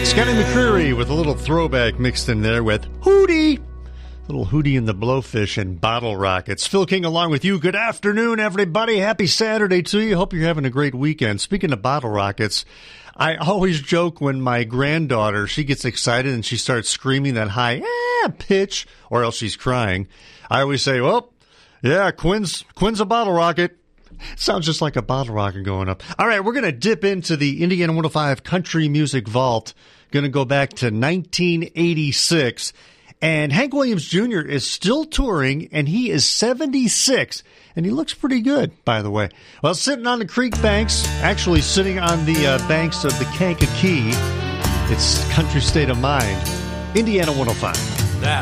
Scotty McCreery with a little throwback mixed in there with Hootie. Little Hootie and the Blowfish and Bottle Rockets. Phil King along with you. Good afternoon, everybody. Happy Saturday to you. Hope you're having a great weekend. Speaking of Bottle Rockets, I always joke when my granddaughter, she gets excited and she starts screaming that high pitch, or else she's crying. I always say, well, yeah, Quinn's a bottle rocket. Sounds just like a bottle rocket going up. All right, we're going to dip into the Indiana 105 Country Music Vault. Going to go back to 1986. And Hank Williams Jr. is still touring, and he is 76. And he looks pretty good, by the way. Well, sitting on the creek banks, actually sitting on the banks of the Kankakee, it's Country State of Mind, Indiana 105.